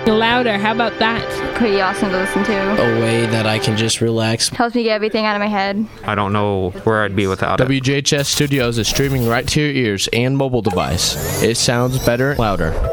louder. How about that? Pretty awesome to listen to. A way that I can just relax. Helps me get everything out of my head. I don't know where I'd be without it. WJHS Studios is streaming right to your ears and mobile device. It sounds better, louder.